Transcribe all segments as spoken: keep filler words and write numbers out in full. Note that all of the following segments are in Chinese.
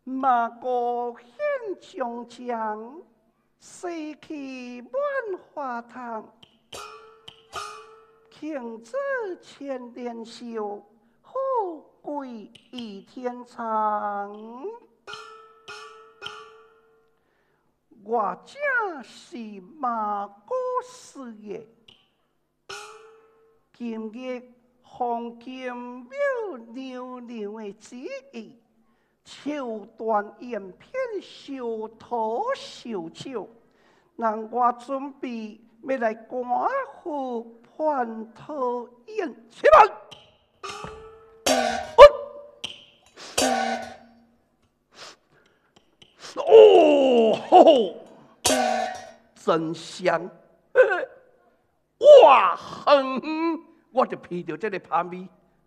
马过现将将，西去万花堂。情子千年修，富贵倚天长。我家是马过师爷，今日黄金庙娘娘的旨意。手段演片小土小手，让我准备要来官府蟠桃宴，起来！哦，吼，真香！哇，哼，我就闻到这个香味。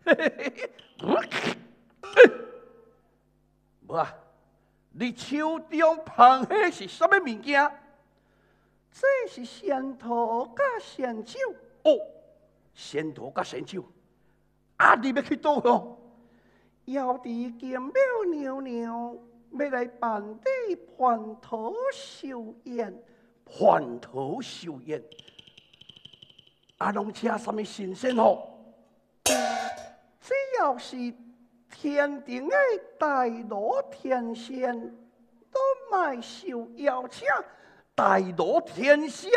无啊，你手中捧的是什么物件？这是仙桃甲仙酒。哦，仙桃甲仙酒。啊，你要去倒哦？要伫金庙娘娘要来办理蟠桃寿宴。蟠桃寿宴，啊，拢请什么神仙哦？只要是天庭的大罗天仙都卖受邀请，大罗天仙，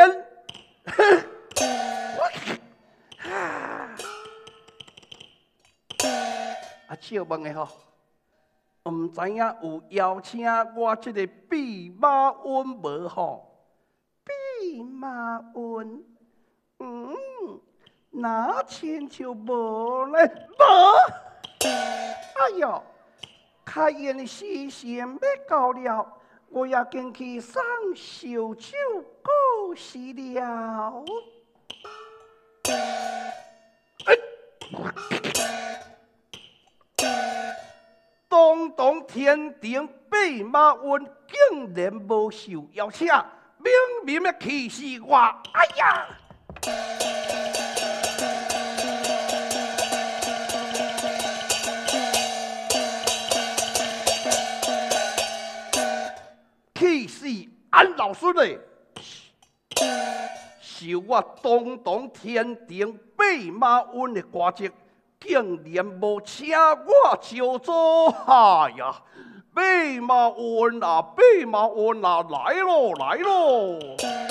啊，啊，笑问的吼，唔知影有邀请我这个弼马温无吼？弼马温，嗯，那亲像无咧，无。哎呦，开宴时辰要到了，我要进去上烧酒过时了。哎，东东天庭弼马温竟然无受邀请，明明要气死我！哎呀！气死俺老孙嘞！受我东东天庭弼马温的官职，竟然无请我招做！哎呀，弼马温啊，弼马温啊，来咯来咯！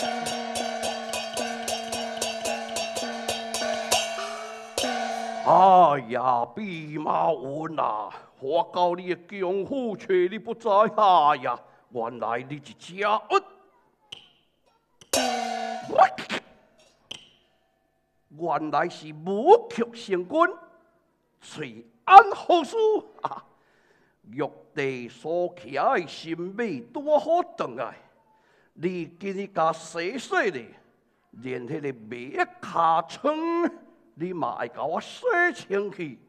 哎呀，弼马温啊，我教你的功夫却你不知，哎呀！原来你是假恩，原来是武曲成军，随安好事啊！玉帝所徛的神马多好转来，你今日甲洗洗咧，连迄个马骹床，你嘛爱甲我洗清去。